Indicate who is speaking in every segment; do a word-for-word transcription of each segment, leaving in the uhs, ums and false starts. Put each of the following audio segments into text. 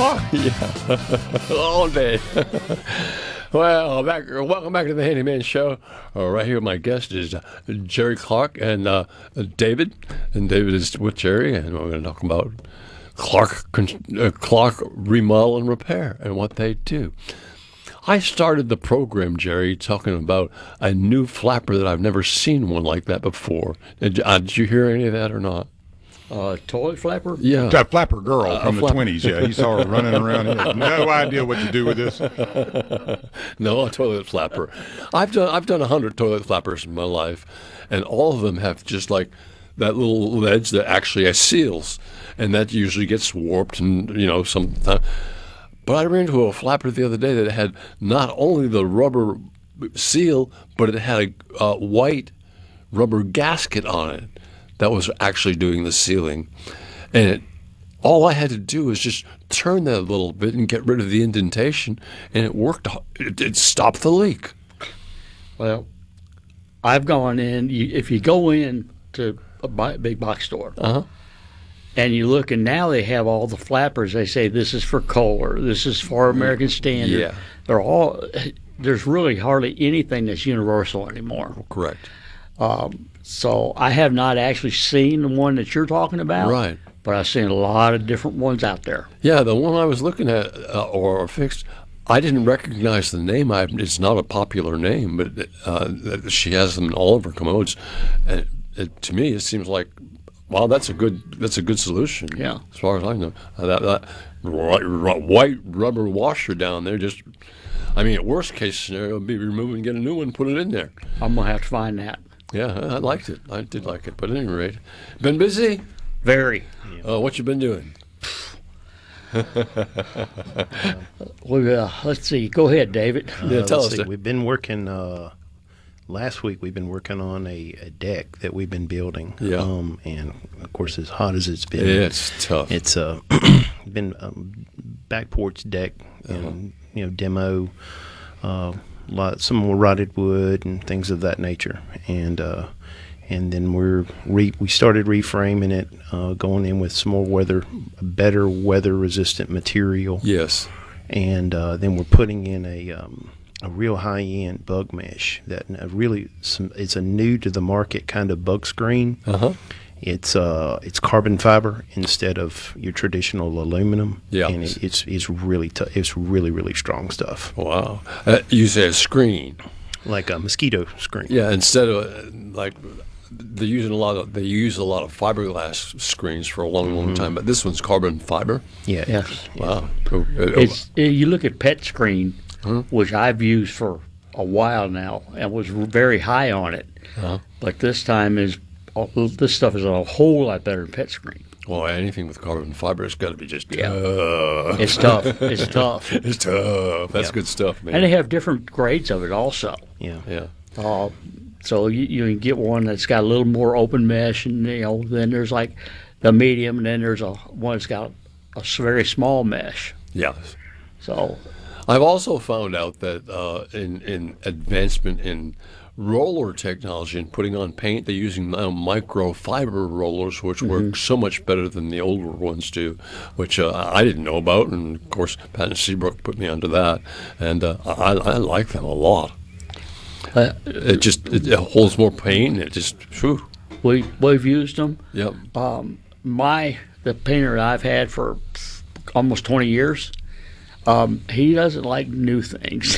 Speaker 1: Oh, yeah. All day. Well, back, welcome back to the Handyman Show. Uh, right here, my guest is uh, Jerry Clark and uh, David. And David is with Jerry, and we're going to talk about Clark, uh, Clark Remodel and Repair and what they do. I started the program, Jerry, talking about a new flapper that I've never seen one like that before. Did, uh, did you hear any of that or not?
Speaker 2: Uh, toilet flapper?
Speaker 1: Yeah.
Speaker 3: That flapper girl
Speaker 1: Uh,
Speaker 3: from the
Speaker 1: flapper.
Speaker 3: twenties, yeah. He saw her running around. He had no idea what to do with this.
Speaker 1: No, a toilet flapper. I've done I've done a hundred toilet flappers in my life, and all of them have just like that little ledge that actually has seals, and that usually gets warped, and you know some. But I ran into a flapper the other day that had not only the rubber seal, but it had a uh, white rubber gasket on it that was actually doing the sealing, and it. All I had to do was just turn that a little bit and get rid of the indentation, and it worked. It, it stopped the leak.
Speaker 2: Well, I've gone in. You, if you go in to a bi- big box store
Speaker 1: Uh-huh.
Speaker 2: and you look, and now they have all the flappers. They say this is for Kohler, this is for American Standard.
Speaker 1: Yeah.
Speaker 2: They're all. There's really hardly anything that's universal anymore.
Speaker 1: Correct.
Speaker 2: Um, so I have not actually seen the one that you're talking about.
Speaker 1: Right.
Speaker 2: But I've seen a lot of different ones out there.
Speaker 1: Yeah, the one I was looking at uh, or, or fixed, I didn't recognize the name. I, it's not a popular name, but uh, she has them in all of her commodes. And it, to me, it seems like, wow, that's a good that's a good solution.
Speaker 2: Yeah.
Speaker 1: As far as I know, uh, that, that ru- ru- white rubber washer down there, just, I mean, worst case scenario would be remove and get a new one, put it in there.
Speaker 2: I'm gonna have to find that.
Speaker 1: Yeah, I liked it. I did like it. But at any rate, been busy.
Speaker 2: Very.
Speaker 1: Uh, what you been doing?
Speaker 2: We, uh, let's see. Go ahead, David.
Speaker 1: Yeah,
Speaker 4: Uh,
Speaker 1: tell
Speaker 4: let's
Speaker 1: us
Speaker 4: see,
Speaker 1: that.
Speaker 4: We've been working. Uh, last week we've been working on a, a deck that we've been building.
Speaker 1: Yeah.
Speaker 4: Um, and of course, as hot as it's been,
Speaker 1: It's tough.
Speaker 4: it's uh, been um, back porch deck and you know demo. Uh, lot some more rotted wood and things of that nature, and uh, and then we're re- we started reframing it, uh, going in with some more weather, better weather resistant material.
Speaker 1: Yes.
Speaker 4: And uh, then we're putting in a um, a real high end bug mesh that uh, really some, it's a new to the market kind of bug screen.
Speaker 1: Uh-huh.
Speaker 4: It's uh it's carbon fiber instead of your traditional aluminum.
Speaker 1: Yeah.
Speaker 4: And it, it's it's really t- it's really really strong stuff,
Speaker 1: Wow. Uh, you say a screen.
Speaker 4: like a mosquito screen.
Speaker 1: Yeah, instead of uh, like they're using a lot of they use a lot of fiberglass screens for a long, long time, but this one's carbon fiber.
Speaker 4: Yeah.
Speaker 2: Yes.
Speaker 1: Wow. Oh, uh,
Speaker 2: It's uh, you look at Pet Screen,
Speaker 1: Huh?
Speaker 2: which I've used for a while now, and was very high on it.
Speaker 1: Uh-huh.
Speaker 2: But this time is this stuff is a whole lot better than Pet Screen.
Speaker 1: Well, anything with carbon fiber has got to be just
Speaker 2: Yeah.
Speaker 1: tough.
Speaker 2: It's tough. It's tough.
Speaker 1: It's tough. That's
Speaker 4: Yeah.
Speaker 1: good stuff, man.
Speaker 2: And they have different grades of it also.
Speaker 4: Yeah.
Speaker 1: yeah.
Speaker 2: Uh, so you, you can get one that's got a little more open mesh, and you know then there's like the medium, and then there's a one that's got a s- very small mesh.
Speaker 1: Yeah.
Speaker 2: So
Speaker 1: I've also found out that uh, in in advancement in roller technology and putting on paint, they're using now microfiber rollers, which work so much better than the older ones do, which uh, I didn't know about. And of course, Pat and Seabrook put me onto that, and uh, I, I like them a lot.
Speaker 2: uh,
Speaker 1: It just it, it holds more paint. It just whew.
Speaker 2: we we've used them.
Speaker 1: Yep.
Speaker 2: My the painter I've had for almost twenty years. Um, he doesn't like new things.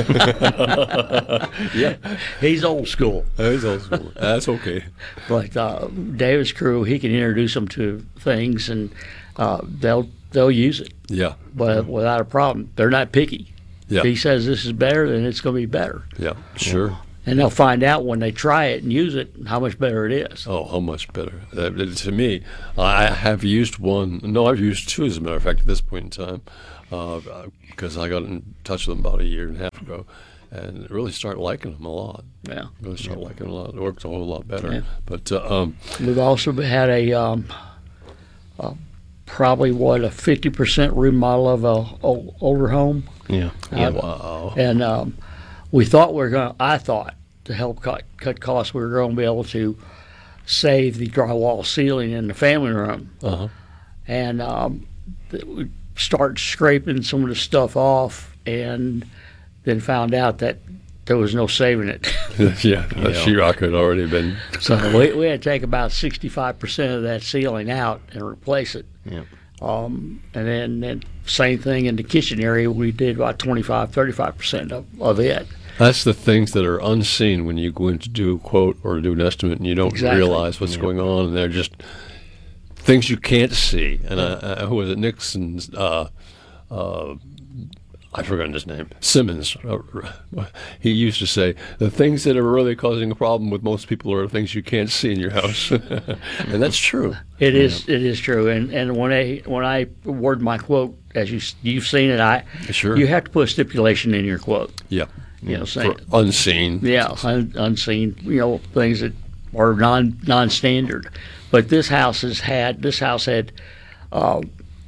Speaker 1: Yeah.
Speaker 2: He's old school.
Speaker 1: That's old school. That's okay.
Speaker 2: But uh, David's crew, he can introduce them to things, and uh, they'll they'll use it,
Speaker 1: Yeah.
Speaker 2: but without a problem. They're not picky.
Speaker 1: Yeah.
Speaker 2: If he says this is better, then it's going to be better,
Speaker 1: Yeah. Sure.
Speaker 2: and they'll find out when they try it and use it how much better it is.
Speaker 1: Oh, how much better. Uh, to me, I have used one. No, I've used two, as a matter of fact, at this point in time, because uh, I got in touch with them about a year and a half ago, and really started liking them a lot.
Speaker 2: Yeah.
Speaker 1: Really started liking them a lot. It works a whole lot better.
Speaker 2: Yeah.
Speaker 1: But uh, um,
Speaker 2: We've also had a um, uh, probably what a fifty percent remodel of a o- older home.
Speaker 4: Yeah.
Speaker 2: Yeah.
Speaker 1: wow.
Speaker 2: And um, we thought we were going to, I thought, to help cut, cut costs, we were going to be able to save the drywall ceiling in the family room.
Speaker 1: Uh-huh.
Speaker 2: And um, th- we start scraping some of the stuff off, and then found out that there was no saving it.
Speaker 1: yeah, the sheetrock had already been.
Speaker 2: So we, we had to take about sixty-five percent of that ceiling out and replace it.
Speaker 4: Yeah.
Speaker 2: Um, and then, then same thing in the kitchen area, we did about twenty-five, thirty-five percent of, of it.
Speaker 1: That's the things that are unseen when you go in to do a quote or do an estimate, and you don't
Speaker 2: Exactly.
Speaker 1: realize what's
Speaker 4: Yeah.
Speaker 1: going on, and they're just things you can't see. And uh, uh, who was it? Nixon's. Uh, uh, I've forgotten his name. Simmons. Uh, he used to say, the things that are really causing a problem with most people are the things you can't see in your house. And that's true.
Speaker 2: It is, it is true. And and when I when I word my quote, as you you've seen it, I
Speaker 1: Sure.
Speaker 2: you have to put a stipulation in your quote.
Speaker 1: Yeah.
Speaker 2: You know, saying
Speaker 1: For unseen.
Speaker 2: yeah, un, unseen. You know, things that are non non standard. But this house has had this house had uh,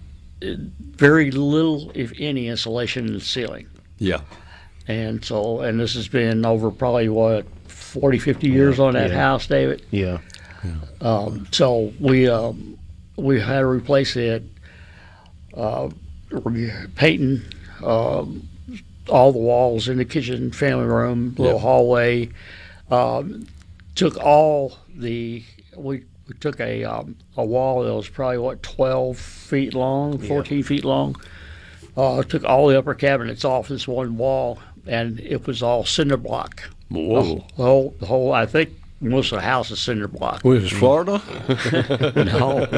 Speaker 2: very little, if any, insulation in the ceiling.
Speaker 1: Yeah.
Speaker 2: And so, and this has been over probably what forty, fifty years on that
Speaker 4: Yeah.
Speaker 2: house, David.
Speaker 4: Yeah.
Speaker 2: Um, so we um, we had to replace it, uh, re- painting um, all the walls in the kitchen, family room, little
Speaker 1: Yep.
Speaker 2: hallway. Um, took all the we we took a um, a wall that was probably what twelve feet long, fourteen feet long. Uh, took all the upper cabinets off this one wall, and it was all cinder block.
Speaker 1: Whoa.
Speaker 2: The whole, the whole, I think most of the house is cinder block.
Speaker 1: What is this, Florida?
Speaker 2: No.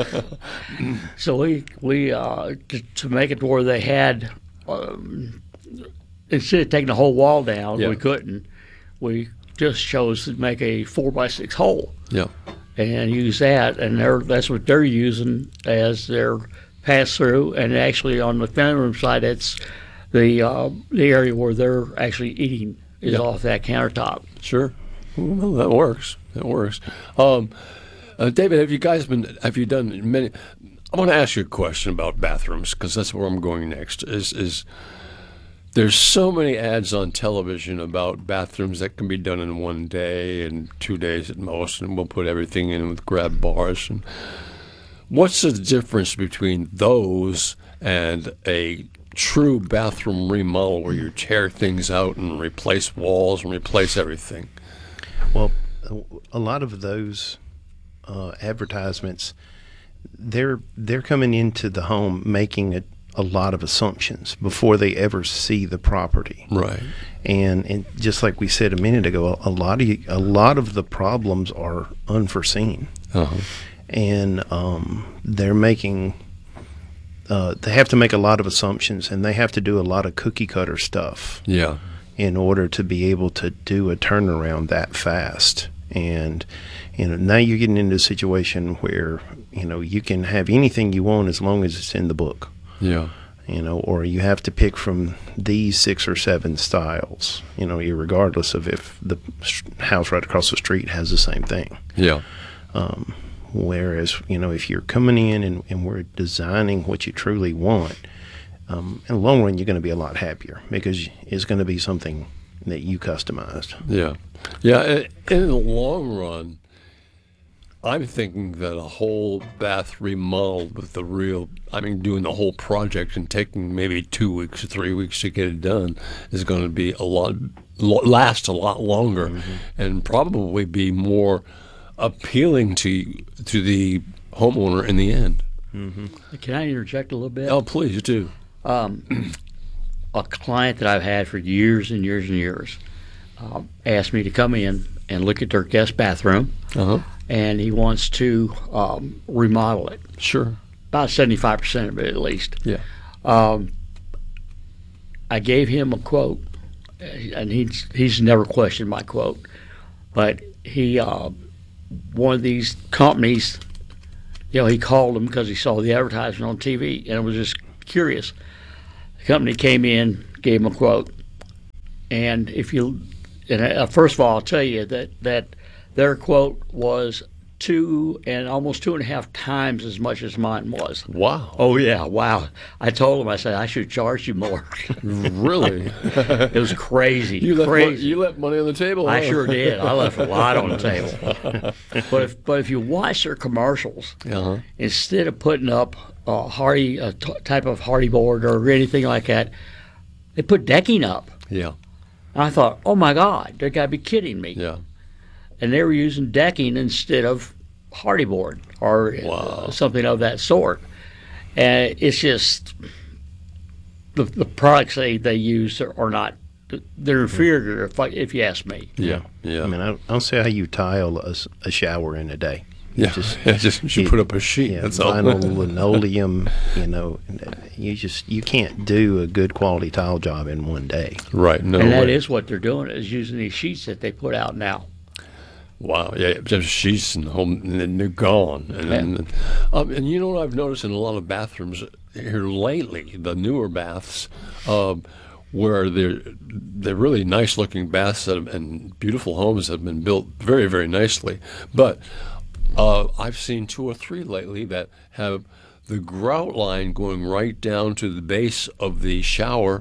Speaker 2: So we we uh, to, to make it to where they had um, instead of taking the whole wall down,
Speaker 1: Yeah.
Speaker 2: we couldn't. We just chose to make a four by six hole
Speaker 1: Yeah.
Speaker 2: and use that, and they're, that's what they're using as their pass through. And actually, on the family room side, it's the uh, the area where they're actually eating is
Speaker 1: Yeah.
Speaker 2: off that countertop.
Speaker 1: Sure. Well, that works. That works. Um, uh, David, have you guys been? Have you done many? I want to ask you a question about bathrooms because that's where I'm going next. Is is there's so many ads on television about bathrooms that can be done in one day and two days at most, and we'll put everything in with grab bars. And what's the difference between those and a true bathroom remodel where you tear things out and replace walls and replace everything?
Speaker 4: Well, a lot of those uh, advertisements, they're they're coming into the home making a, a lot of assumptions before they ever see the property.
Speaker 1: Right.
Speaker 4: And and just like we said a minute ago, a, a lot of a lot of the problems are unforeseen,
Speaker 1: Uh-huh.
Speaker 4: and um, they're making. Uh, they have to make a lot of assumptions, and they have to do a lot of cookie cutter stuff
Speaker 1: Yeah.
Speaker 4: in order to be able to do a turnaround that fast. And you know, now you're getting into a situation where you know you can have anything you want as long as it's in the book.
Speaker 1: Yeah.
Speaker 4: You know, or you have to pick from these six or seven styles. You know, regardless of if the s- house right across the street has the same thing.
Speaker 1: Yeah.
Speaker 4: Um, whereas, you know, if you're coming in and, and we're designing what you truly want, um, in the long run, you're going to be a lot happier because it's going to be something that you customized.
Speaker 1: Yeah. Yeah. i- In the long run, I'm thinking that a whole bath remodel with the real, I mean, doing the whole project and taking maybe two weeks or three weeks to get it done is going to be a lot, lo- last a lot longer and probably be more appealing to to the homeowner in the end.
Speaker 2: Can I interject a little bit?
Speaker 1: Oh, please do.
Speaker 2: Um, a client that I've had for years and years and years um, asked me to come in and look at their guest bathroom,
Speaker 1: Uh-huh.
Speaker 2: and he wants to um, remodel it.
Speaker 1: Sure.
Speaker 2: About seventy-five percent of it, at least.
Speaker 1: Yeah.
Speaker 2: Um, I gave him a quote, and he's he's never questioned my quote, but he uh, one of these companies, you know, he called him because he saw the advertisement on T V and was just curious. The company came in, gave him a quote, and if you, and uh, first of all, I'll tell you that that their quote was two and almost two and a half times as much as mine was.
Speaker 1: Wow.
Speaker 2: Oh yeah, wow! I told him, I said I should charge you more.
Speaker 1: Really?
Speaker 2: It was crazy,
Speaker 1: You left, mon-
Speaker 2: crazy.
Speaker 1: you left money on the table.
Speaker 2: I
Speaker 1: huh?
Speaker 2: sure did. I left a lot on the table. But if but if you watch their commercials,
Speaker 1: Uh-huh.
Speaker 2: instead of putting up a hardy a t- type of hardy board or anything like that, they put decking up.
Speaker 1: Yeah.
Speaker 2: And I thought, oh my God, they got to be kidding me.
Speaker 1: Yeah.
Speaker 2: And they were using decking instead of hardy board or
Speaker 1: Wow.
Speaker 2: uh, something of that sort. And it's just the the products they, they use are, are not they're inferior if I, if you ask me.
Speaker 1: Yeah. Yeah.
Speaker 4: I mean, I don't, I don't see how you tile a, s- a shower in a day.
Speaker 1: yeah.
Speaker 4: just-
Speaker 1: yeah, just you
Speaker 4: you-
Speaker 1: put up a sheet.
Speaker 4: Yeah,
Speaker 1: That's all.
Speaker 4: vinyl, linoleum. You know, you just you can't do a good quality tile job in one day.
Speaker 1: Right. No.
Speaker 2: And that
Speaker 1: way.
Speaker 2: is what they're doing, is using these sheets that they put out now.
Speaker 1: Wow, yeah, just sheets and home, and then they're gone. And, and, um, and you know what I've noticed in a lot of bathrooms here lately, the newer baths, um, where they're they're really nice looking baths that have, and beautiful homes that have been built very very nicely. But uh, I've seen two or three lately that have the grout line going right down to the base of the shower,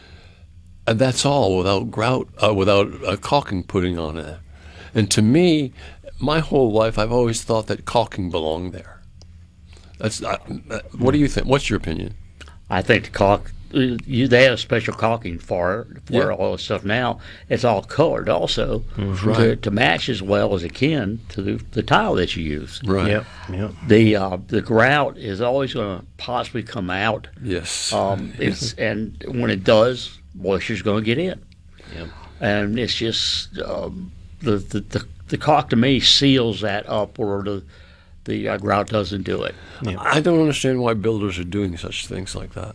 Speaker 1: and that's all without grout, uh, without uh, caulking putting on it. And to me, my whole life, I've always thought that caulking belonged there. That's uh, what do you think? What's your opinion?
Speaker 2: I think the caulk, you, they have special caulking for for
Speaker 1: Yeah.
Speaker 2: all this stuff now. It's all colored also to,
Speaker 1: right.
Speaker 2: to match as well as it can to the, the tile that you use.
Speaker 1: Right.
Speaker 4: Yep. Yep.
Speaker 2: The uh, the grout is always going to possibly come out.
Speaker 1: Yes.
Speaker 2: Um, it's and when it does, moisture's going to get in.
Speaker 4: Yep.
Speaker 2: And it's just um, the, the the the caulk to me seals that up, or the the uh, grout doesn't do it.
Speaker 1: I don't understand why builders are doing such things like that.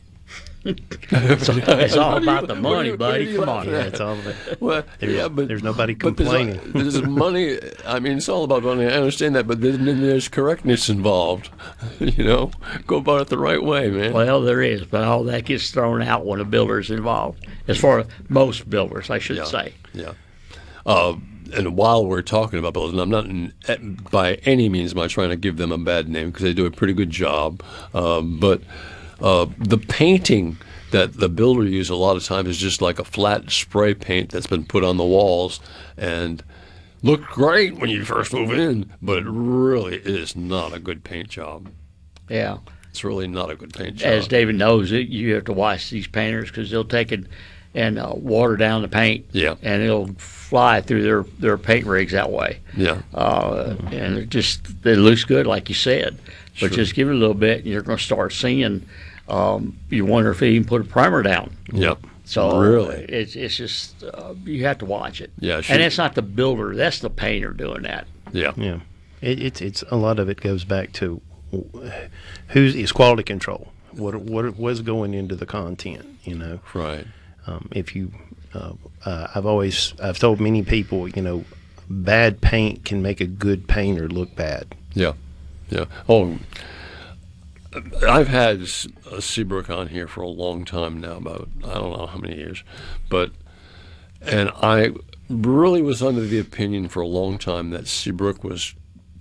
Speaker 2: It's, it's all about the
Speaker 1: what do
Speaker 2: money,
Speaker 1: you-
Speaker 2: buddy.
Speaker 1: what do you
Speaker 2: Come
Speaker 1: laugh
Speaker 2: on.
Speaker 1: at?
Speaker 4: That's all of it.
Speaker 1: Well,
Speaker 4: There's-
Speaker 1: yeah, but
Speaker 4: there's nobody
Speaker 1: but there's-
Speaker 4: complaining.
Speaker 1: There's, money. I mean, it's all about money. I understand that, but then then there's correctness involved. You know, go about it the right way, man.
Speaker 2: Well, there is, but all that gets thrown out when a builder's involved. As far as most builders, I should
Speaker 1: Yeah.
Speaker 2: say.
Speaker 1: Yeah. Uh, and while we're talking about builders, and I'm not in, at- by any means am I trying to give them a bad name because they do a pretty good job. Um, but uh, the painting that the builder uses a lot of times is just like a flat spray paint that's been put on the walls and looked great when you first move in, but it really is not a good paint job.
Speaker 2: Yeah.
Speaker 1: It's really not a good paint job.
Speaker 2: As David knows, it, you have to watch these painters because they'll take it and uh, water down the paint.
Speaker 1: Yeah.
Speaker 2: And it'll fly through their, their paint rigs that way.
Speaker 1: Yeah.
Speaker 2: Uh, and it just it looks good, like you said. But
Speaker 1: Sure.
Speaker 2: just give it a little bit, and you're going to start seeing. Um, you wonder if they even put a primer down.
Speaker 1: Yep.
Speaker 2: So
Speaker 1: Really?
Speaker 2: it's it's just uh, you have to watch it.
Speaker 1: Yeah, sure.
Speaker 2: And it's not the builder; that's the painter doing that.
Speaker 1: Yeah.
Speaker 4: Yeah, it, it's it's a lot of it goes back to who's is quality control. What what was going into the content? You know,
Speaker 1: Right.
Speaker 4: um, if you, uh, uh, I've always I've told many people, you know, bad paint can make a good painter look bad.
Speaker 1: Yeah, yeah. Oh, I've had S- uh, Seabrook on here for a long time now, about I don't know how many years, but and I really was under the opinion for a long time that Seabrook was.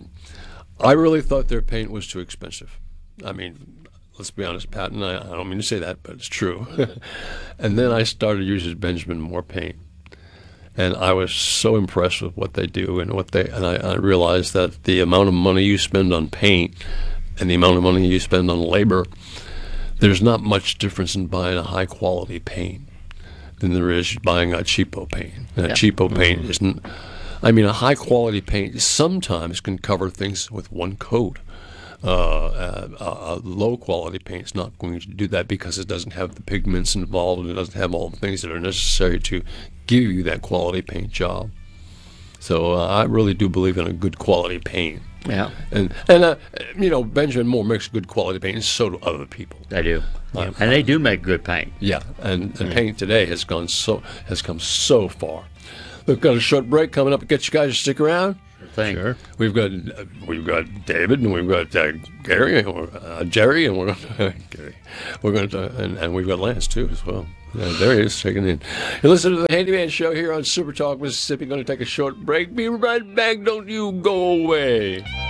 Speaker 1: I really thought their paint was too expensive. I mean, let's be honest, Pat, and I, I don't mean to say that, but it's true. And then I started using Benjamin Moore paint. And I was so impressed with what they do and what they and I, I realized that the amount of money you spend on paint and the amount of money you spend on labor, there's not much difference in buying a high quality paint than there is buying a cheapo paint. And
Speaker 2: Yeah.
Speaker 1: a cheapo paint isn't. I mean, a high quality paint sometimes can cover things with one coat. Uh, a, a low quality paint is not going to do that because it doesn't have the pigments involved and it doesn't have all the things that are necessary to give you that quality paint job. So uh, I really do believe in a good quality paint.
Speaker 2: Yeah,
Speaker 1: And, and uh, you know, Benjamin Moore makes good quality paint, and so do other people.
Speaker 2: they do, and they do make good paint.
Speaker 1: Yeah, and, and paint today has gone so has come so far. We've got a short break coming up. Get you guys to stick around.
Speaker 2: Thing.
Speaker 4: Sure.
Speaker 1: We've got uh, we've got David and we've got uh, Gary and we're, uh, Jerry and we're going Gary, we're going to and, and we've got Lance too as well. Yeah, there he is checking in. You listen to the Handyman Show here on Super Talk Mississippi. Going to take a short break. Be right back. Don't you go away.